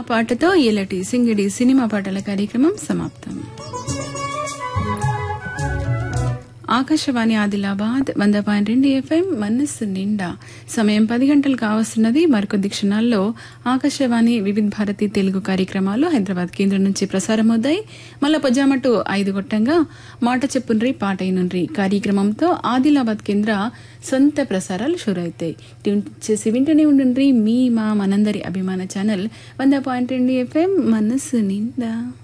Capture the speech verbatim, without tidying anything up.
పాటతో ఇలాంటి సింగిడి సినిమా పాటల కార్యక్రమం సమాప్తం. ఆకాశవాణి ఆదిలాబాద్ వంద పాయింట్ రెండు ఎఫ్ఎం మనస్సు నిండా సమయం పది గంటలు కావస్తున్నది. మరికొద్ది క్షణాల్లో ఆకాశవాణి వివిధ భారతి తెలుగు కార్యక్రమాలు హైదరాబాద్ కేంద్రం నుంచి ప్రసారమవుతాయి. మళ్ళా పొజామటు ఐదు గొట్టంగా మాట చెప్పుండ్రి పాట అయినుండ్రి కార్యక్రమంతో ఆదిలాబాద్ కేంద్ర సొంత ప్రసారాలు షురవుతాయి. ట్యూన్ చేసి వింటూనే ఉండుండ్రి మీ మా మనందరి అభిమాన ఛానల్ వంద పాయింట్ రెండు ఎఫ్ఎం మనస్సు నిండా.